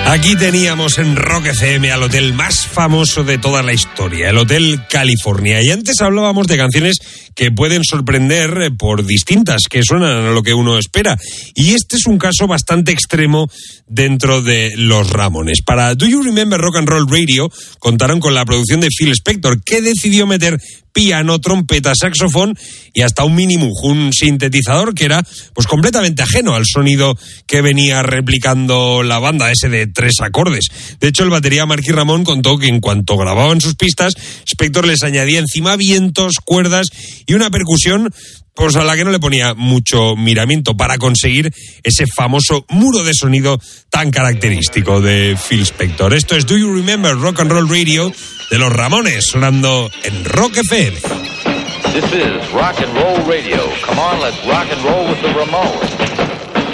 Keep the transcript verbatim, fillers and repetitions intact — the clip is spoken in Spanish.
Aquí teníamos en Rock F M al hotel más famoso de toda la historia, el Hotel California. Y antes hablábamos de canciones que pueden sorprender por distintas, que suenan a lo que uno espera. Y este es un caso bastante extremo dentro de los Ramones. Para Do You Remember Rock and Roll Radio contaron con la producción de Phil Spector, que decidió meter piano, trompeta, saxofón y hasta un mini Moog, un sintetizador que era pues completamente ajeno al sonido que venía replicando la banda, ese de tres acordes. De hecho, el batería Marky Ramone contó que en cuanto grababan sus pistas, Spector les añadía encima vientos, cuerdas y una percusión pues a la que no le ponía mucho miramiento para conseguir ese famoso muro de sonido tan característico de Phil Spector. Esto es Do You Remember Rock and Roll Radio de los Ramones, sonando en Rock F M. This is Rock and Roll Radio. Come on, let's rock and roll with the Ramones.